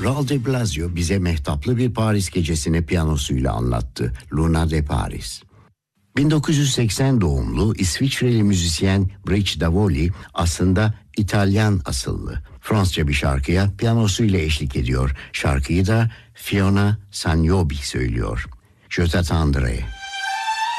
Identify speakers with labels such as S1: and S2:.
S1: Raul de Blasio bize mehtaplı bir Paris gecesini piyanosuyla anlattı. Luna de Paris. 1980 doğumlu İsviçreli müzisyen Bridge Davoli aslında İtalyan asıllı. Fransızca bir şarkıya piyanosuyla eşlik ediyor. Şarkıyı da Fiona Sagnobi söylüyor. Je t'attendrai.